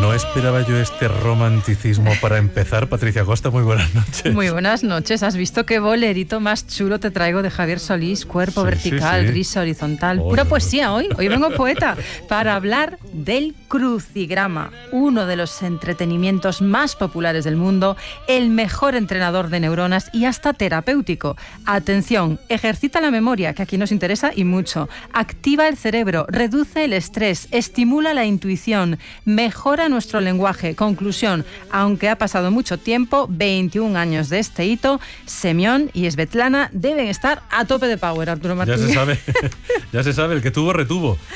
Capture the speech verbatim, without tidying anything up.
No esperaba yo este romanticismo para empezar. Patricia Costa, muy buenas noches. Muy buenas noches. ¿Has visto qué bolerito más chulo te traigo de Javier Solís? Cuerpo Sí, vertical, sí, sí. gris horizontal. Oh, Pura no, poesía hoy. Hoy vengo poeta para hablar del crucigrama, uno de los entretenimientos más populares del mundo, el mejor entrenador de neuronas y hasta terapéutico. Atención, ejercita la memoria, que aquí nos interesa y mucho. Activa el cerebro, reduce el estrés, estimula la intuición, mejora nuestro lenguaje. Conclusión, aunque ha pasado mucho tiempo, veintiún años de este hito, Semión y Svetlana deben estar a tope de power, Arturo Ya Martínez. se sabe, ya se sabe, el que tuvo retuvo.